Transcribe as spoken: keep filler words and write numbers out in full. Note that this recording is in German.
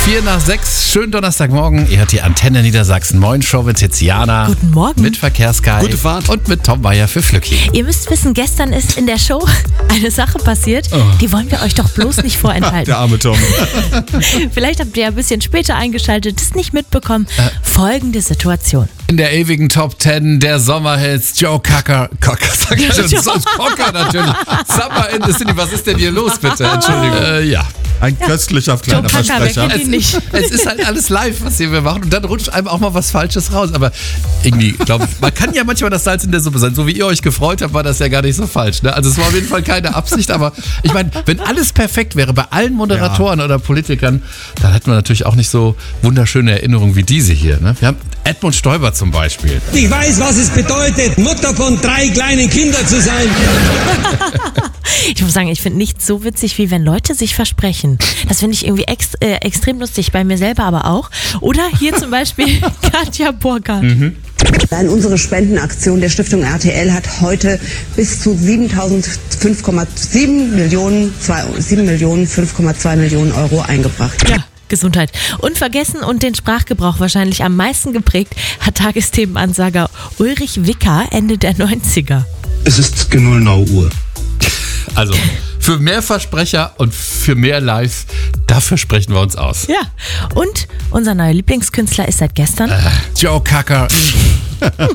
Vier nach sechs, schönen Donnerstagmorgen. Ihr hört die Antenne Niedersachsen. Moin, Show mit Tiziana. Guten Morgen. Mit Verkehrsguy. Gute Fahrt. Und mit Tom Bayer für Flücki. Ihr müsst wissen, gestern ist in der Show eine Sache passiert, Oh. die wollen wir euch doch bloß nicht vorenthalten. Der arme Tom. Vielleicht habt ihr ja ein bisschen später eingeschaltet, es nicht mitbekommen. Äh. Folgende Situation. In der ewigen Top Ten der Sommerhits, Joe Cocker. Cocker, sag ich schon. Joe. Cocker natürlich. Summer in the City. Was ist denn hier los, bitte? Entschuldigung. Äh, ja. Ein köstlicher kleiner Joe Cocker, wer Versprecher. kennt ihn nicht? Es ist halt alles live, was hier wir machen. Und dann rutscht einem auch mal was Falsches raus. Aber irgendwie, glaube ich, man kann ja manchmal das Salz in der Suppe sein. So wie ihr euch gefreut habt, war das ja gar nicht so falsch. Ne? Also es war auf jeden Fall keine Absicht. Aber ich meine, wenn alles perfekt wäre bei allen Moderatoren oder Politikern, dann hätten wir natürlich auch nicht so wunderschöne Erinnerungen wie diese hier. Ne? Wir haben Edmund Stoiber zum Beispiel. Ich weiß, was es bedeutet, Mutter von drei kleinen Kindern zu sein. Ich muss sagen, ich finde nichts so witzig, wie wenn Leute sich versprechen. Das finde ich irgendwie ex, äh, extrem lustig, bei mir selber aber auch. Oder hier zum Beispiel Katja Burkhardt. Mhm. Dann unsere Spendenaktion der Stiftung R T L hat heute bis zu siebentausendfünf Komma sieben Millionen, sieben Millionen, fünf Komma zwei Millionen Euro eingebracht. Ja, Gesundheit. Unvergessen und den Sprachgebrauch wahrscheinlich am meisten geprägt hat Tagesthemenansager Ulrich Wicker Ende der neunziger. Es ist genau Uhr. Also für mehr Versprecher und für mehr Live, dafür sprechen wir uns aus. Ja, und unser neuer Lieblingskünstler ist seit gestern Äh, Joe Cocker.